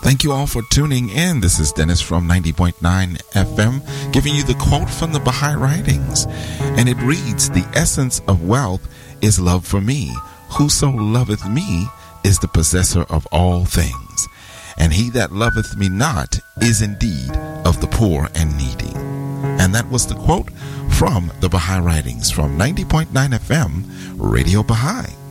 Thank you all for tuning in. This is Dennis from 90.9 FM, giving you the quote from the Baha'i Writings. And it reads, "The essence of wealth is love for me. Whoso loveth me is the possessor of all things. And he that loveth me not is indeed of the poor and needy." And that was the quote from the Baha'i Writings from 90.9 FM, Radio Baha'i.